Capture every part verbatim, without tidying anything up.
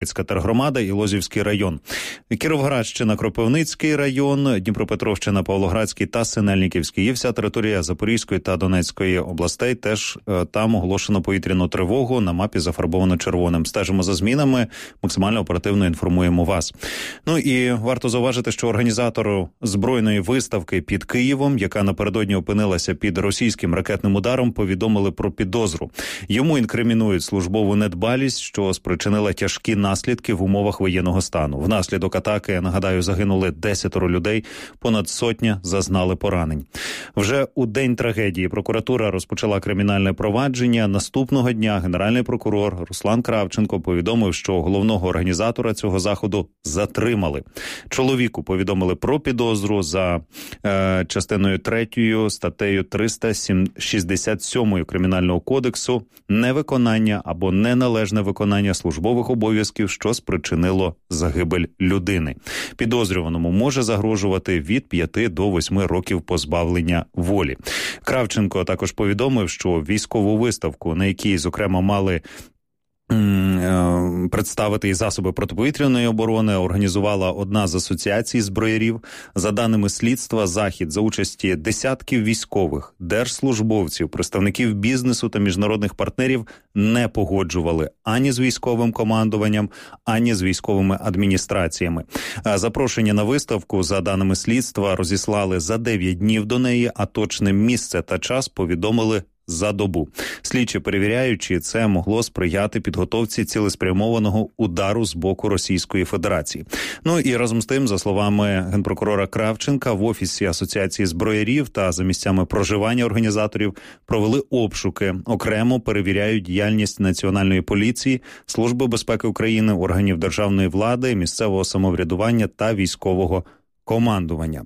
Дрогобицька тергромада і Лозівський район. Кіровоградщина, Кропивницький район, Дніпропетровщина, Павлоградський та Синельниківський. І вся територія Запорізької та Донецької областей теж е, там оголошено повітряну тривогу, на мапі зафарбовано червоним. Стежимо за змінами, максимально оперативно інформуємо вас. Ну і варто зауважити, що організатору збройної виставки під Києвом, яка напередодні опинилася під російським ракетним ударом, повідомили про підозру. Йому інкримінують службову недбалість, що спричинила тяжкі наслідки в умовах воєнного стану. Внаслідок атаки, нагадаю, загинули десятеро людей, понад сотня зазнали поранень. Вже у день трагедії прокуратура розпочала кримінальне провадження. Наступного дня генеральний прокурор Руслан Кравченко повідомив, що головного організатора цього заходу затримали. Чоловіку повідомили про підозру за е, частиною третьою статтею триста шістдесят сім Кримінального кодексу невиконання або неналежне виконання службових обов'язків, що спричинило загибель людини. Підозрюваному може загрожувати від п'яти до восьми років позбавлення волі. Кравченко також повідомив, що військову виставку, на якій, зокрема, мали представити і засоби протиповітряної оборони, організувала одна з асоціацій зброярів. За даними слідства, захід за участі десятків військових, держслужбовців, представників бізнесу та міжнародних партнерів не погоджували ані з військовим командуванням, ані з військовими адміністраціями. Запрошення на виставку, за даними слідства, розіслали за дев'ять днів до неї, а точне місце та час повідомили за добу. Слідчі перевіряють, чи це могло сприяти підготовці цілеспрямованого удару з боку Російської Федерації. Ну і разом з тим, за словами генпрокурора Кравченка, в офісі Асоціації зброярів та за місцями проживання організаторів провели обшуки. Окремо перевіряють діяльність Національної поліції, Служби безпеки України, органів державної влади, місцевого самоврядування та військового командування.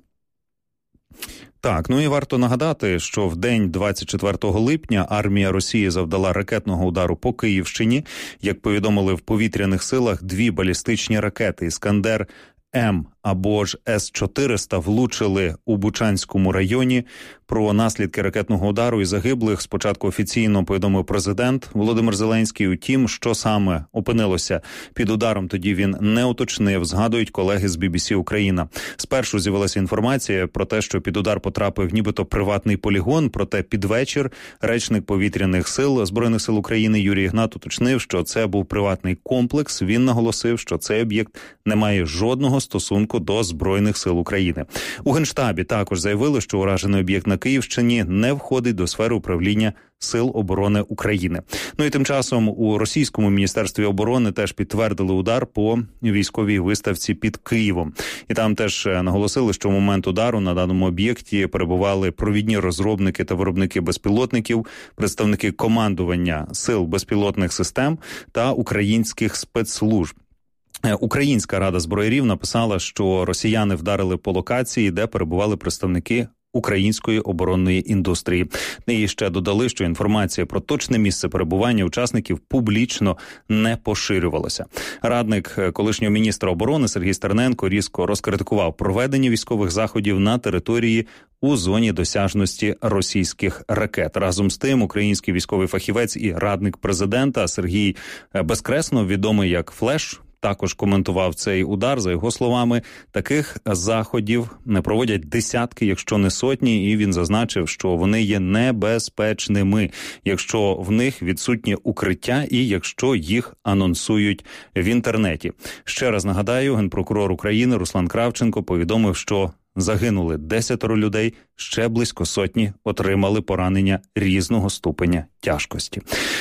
Так, ну і варто нагадати, що в день двадцять четвертого липня армія Росії завдала ракетного удару по Київщині. Як повідомили в повітряних силах, дві балістичні ракети «Іскандер М» або ж С чотириста влучили у Бучанському районі. Про наслідки ракетного удару і загиблих спочатку офіційно повідомив президент Володимир Зеленський. Утім, що саме опинилося під ударом, тоді він не уточнив, згадують колеги з бі бі сі Україна. Спершу з'явилася інформація про те, що під удар потрапив нібито приватний полігон, проте під вечір речник повітряних сил Збройних сил України Юрій Ігнат уточнив, що це був приватний комплекс. Він наголосив, що цей об'єкт не має жодного стосунку до Збройних сил України. У Генштабі також заявили, що уражений об'єкт на Київщині не входить до сфери управління Сил оборони України. Ну і тим часом у російському міністерстві оборони теж підтвердили удар по військовій виставці під Києвом. І там теж наголосили, що в момент удару на даному об'єкті перебували провідні розробники та виробники безпілотників, представники командування сил безпілотних систем та українських спецслужб. Українська рада зброярів написала, що росіяни вдарили по локації, де перебували представники української оборонної індустрії. І ще додали, що інформація про точне місце перебування учасників публічно не поширювалася. Радник колишнього міністра оборони Сергій Стерненко різко розкритикував проведення військових заходів на території у зоні досяжності російських ракет. Разом з тим, український військовий фахівець і радник президента Сергій Безкреснов, відомий як Флеш, також коментував цей удар. За його словами, таких заходів не проводять десятки, якщо не сотні, і він зазначив, що вони є небезпечними, якщо в них відсутнє укриття і якщо їх анонсують в інтернеті. Ще раз нагадаю, генпрокурор України Руслан Кравченко повідомив, що загинули десятеро людей, ще близько сотні отримали поранення різного ступеня тяжкості.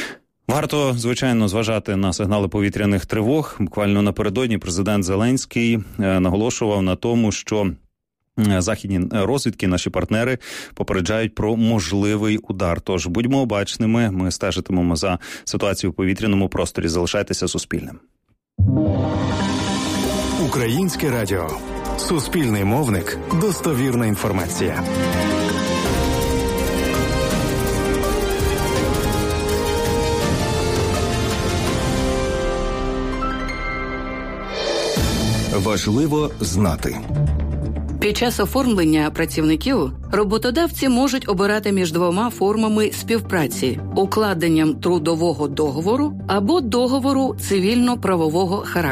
Варто, звичайно, зважати на сигнали повітряних тривог. Буквально напередодні президент Зеленський наголошував на тому, що західні розвідки, наші партнери, попереджають про можливий удар. Тож будьмо обачними, ми стежитимемо за ситуацією в повітряному просторі. Залишайтеся Суспільним. Українське радіо. Суспільний мовник. Достовірна інформація. Важливо знати. Під час оформлення працівників роботодавці можуть обирати між двома формами співпраці – укладенням трудового договору або договору цивільно-правового характеру.